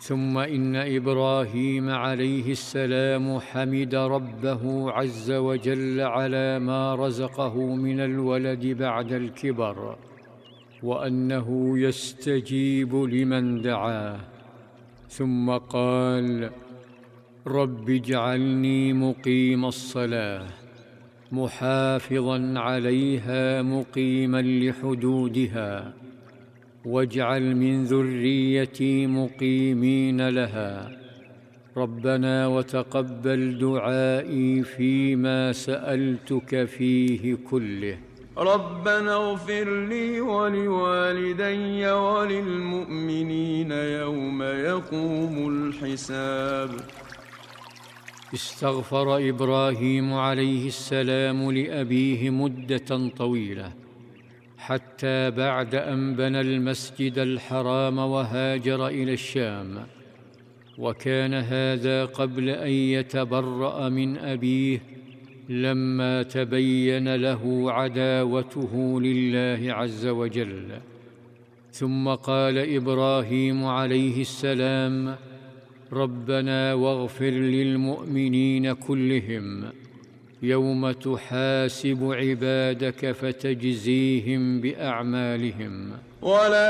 ثم إن إبراهيم عليه السلام حمد ربه عز وجل على ما رزقه من الولد بعد الكبر، وأنه يستجيب لمن دعاه، ثم قال: رب اجعلني مقيم الصلاة محافظا عليها مقيما لحدودها، واجعل من ذريتي مقيمين لها، ربنا وتقبل دعائي فيما سألتك فيه كله. ربنا اغفر لي ولوالدي وللمؤمنين يوم يقوم الحساب. استغفر إبراهيم عليه السلام لأبيه مدة طويلة، حتى بعد أن بنى المسجد الحرام وهاجر إلى الشام، وكان هذا قبل أن يتبرأ من أبيه لما تبين له عداوته لله عز وجل. ثم قال إبراهيم عليه السلام: ربنا واغفر للمؤمنين كلهم يوم تحاسب عبادك فتجزيهم بأعمالهم. ولا